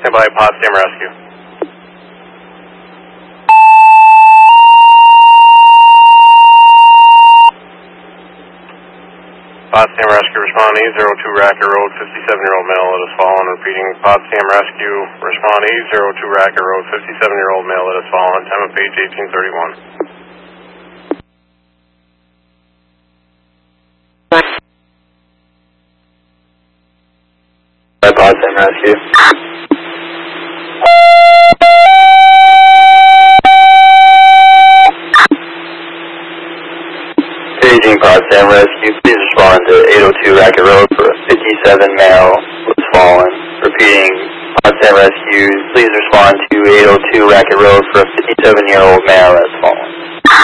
Stand by, Potsdam Rescue. Potsdam Rescue responding, 02 Racket Road, 57-year-old male that has fallen. Repeating, Potsdam Rescue responding, 02 Racket Road, 57-year-old male that has fallen. Time of page 1831. Potsdam Rescue. Paging Potsdam Rescue, please respond to 802 Racket Road for a 57 male was fallen. Repeating, Potsdam Rescue, please respond to 802 Racket Road for a 57-year-old male that's fallen.